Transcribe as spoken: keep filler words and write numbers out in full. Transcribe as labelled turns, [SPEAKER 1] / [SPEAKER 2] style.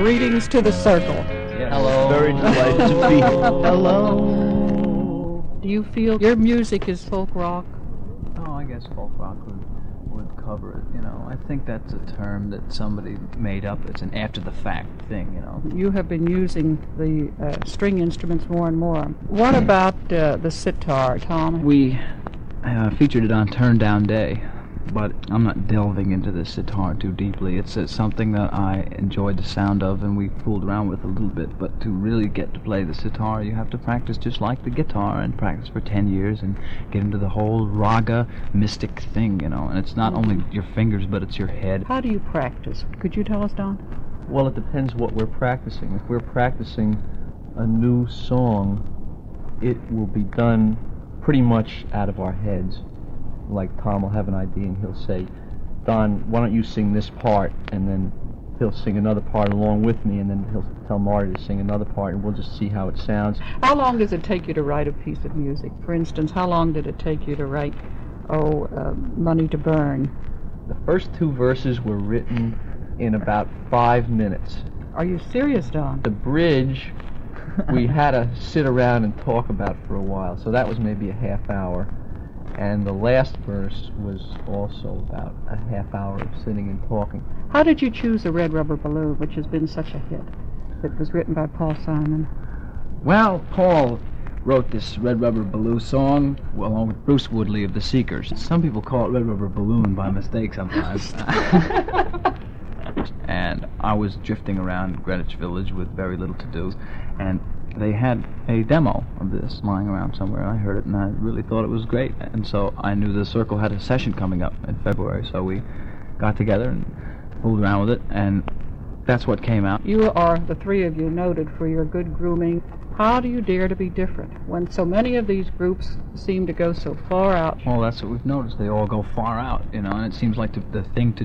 [SPEAKER 1] Greetings to the circle.
[SPEAKER 2] Yes.
[SPEAKER 3] Hello.
[SPEAKER 2] Very delighted to be here.
[SPEAKER 1] Hello. Do you feel your music is folk rock?
[SPEAKER 3] Oh, I guess folk rock would, would cover it, you know. I think that's a term that somebody made up. It's an after-the-fact thing, you know.
[SPEAKER 1] You have been using the uh, string instruments more and more. What about uh, the sitar, Tom?
[SPEAKER 3] We uh, featured it on Turn Down Day, but I'm not delving into the sitar too deeply. It's uh, something that I enjoyed the sound of, and we fooled around with a little bit. But to really get to play the sitar, you have to practice just like the guitar, and practice for ten years, and get into the whole raga mystic thing, you know. And it's not
[SPEAKER 1] Mm-hmm.
[SPEAKER 3] only your fingers, but it's your head.
[SPEAKER 1] How do you practice? Could you tell us, Don?
[SPEAKER 2] Well, it depends what we're practicing. If we're practicing a new song, it will be done pretty much out of our heads. Like Tom will have an idea and he'll say, Don, why don't you sing this part? And then he'll sing another part along with me, and then he'll tell Marty to sing another part, and we'll just see how it sounds.
[SPEAKER 1] How long does it take you to write a piece of music? For instance, how long did it take you to write, oh, uh, Money to Burn?
[SPEAKER 2] The first two verses were written in about five minutes.
[SPEAKER 1] Are you serious, Don?
[SPEAKER 2] The bridge, we had to sit around and talk about for a while, so that was maybe a half hour. And the last verse was also about a half hour of sitting and talking.
[SPEAKER 1] How did you choose the Red Rubber Balloon, which has been such a hit? It was written by Paul Simon.
[SPEAKER 3] Well, Paul wrote this Red Rubber Balloon song along with Bruce Woodley of the Seekers. Some people call it Red Rubber Balloon by mistake sometimes. And I was drifting around Greenwich Village with very little to do, and they had a demo of this lying around somewhere. I heard it, and I really thought it was great. And so I knew the Circle had a session coming up in February, so we got together and fooled around with it, and that's what came out.
[SPEAKER 1] You are, the three of you, noted for your good grooming. How do you dare to be different when so many of these groups seem to go so far out?
[SPEAKER 3] Well, that's what we've noticed. They all go far out, you know, and it seems like the, the thing to